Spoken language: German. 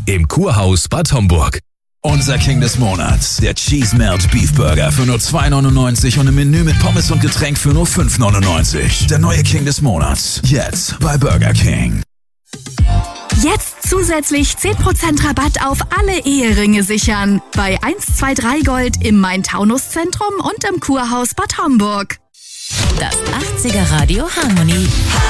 im Kurhaus Bad Homburg. Unser King des Monats, der Cheese Melt Beef Burger für nur 2,99 und im Menü mit Pommes und Getränk für nur 5,99. Der neue King des Monats, jetzt bei Burger King. Jetzt zusätzlich 10% Rabatt auf alle Eheringe sichern. Bei 123 Gold im Main-Taunus-Zentrum und im Kurhaus Bad Homburg. Das 80er Radio Harmony.